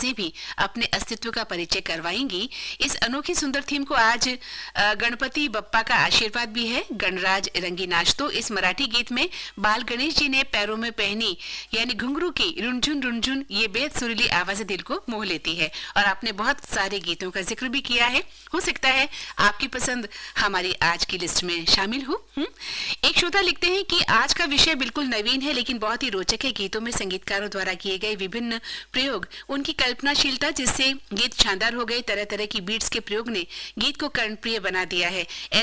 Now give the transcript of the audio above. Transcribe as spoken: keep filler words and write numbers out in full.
आवाजें भी अपने अस्तित्व का परिचय करवाएंगी। इस अनोखी सुंदर थीम को आज अ, गणपति बप्पा का आशीर्वाद भी है। गणराज रंगी नाचतो इस मराठी गीत में बाल गणेश जी ने पैरों में पहनी यानी घुंघरू की रुनझुन रुनझुन ये बेहद सुरीली आवाजें दिल को मोह लेती है। और आपने बहुत सारे गीतों का जिक्र भी किया है, हो सकता है आपकी पसंद हमारी आज की लिस्ट में शामिल हो। हुँ? एक श्रोता लिखते हैं कि आज का विषय बिल्कुल नवीन है लेकिन बहुत ही रोचक है। गीतों में संगीतकारों द्वारा किए गए विभिन्न प्रयोग, उनकी कल्पनाशीलता जिससे गीत शानदार हो गए। तरह तरह की बीट्स के प्रयोग ने गीत को कर्णप्रिय बना दिया है।